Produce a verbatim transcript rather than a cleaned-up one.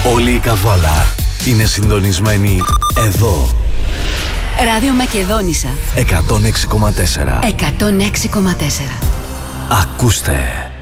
Όλη η Καβάλα είναι συντονισμένη εδώ. Ράδιο Μακεδόνισσα εκατόν έξι κόμμα τέσσερα. εκατόν έξι κόμμα τέσσερα. Ακούστε.